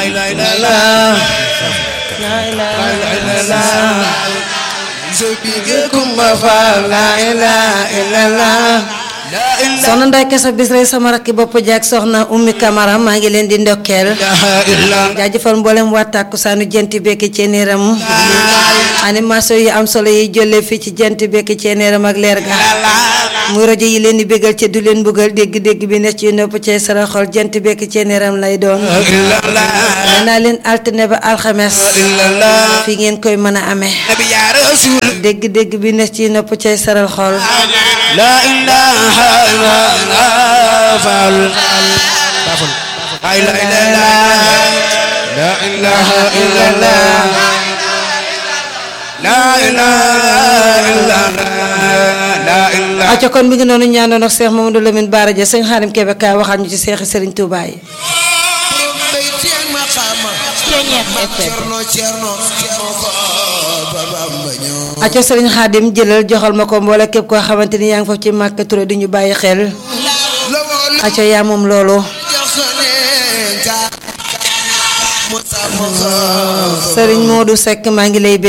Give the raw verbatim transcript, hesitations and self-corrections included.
ilaha illallah la ilaha illallah Kumba Faal la ilaha illallah soxna Ndeye Kessa bis rey sama rakki bopp jaak soxna Ummi Camara maa ngi leen di ndokkeel jaajëfal mboolem waa takkusaanu jent bekk ci neeram animation yi am solo yi jolle fii ci jent bekk ci neeram ak leer ga muy rajo yi leen di bégal ci du leen bëggal dégg-dégg bi nekk ci nopp ci sara xol jent bekk ci neeram lay doon nee naa leen altine ba alxames fi ngeen koy mën a amee dégg-dégg bi nekk ci nopp ci saral xol la ilaha illallah fal fal la ilaha illallah la ilaha illallah aca kon mi ngi noonu ñaanoon ak Cheikh Mamadou Lamine Bara Dia sëñ Xaadim Kebe ka waxaat ñu ci Cheikh Serigne Touba yi acca Serigne Xaadim jëlal joxal ma ko mboole képp koo xamante ni yaa ngi foofu ci Màkka Touré di ñu bàyyi xel acca yaa moom loolu Serigne Modou Seck maa ngi lay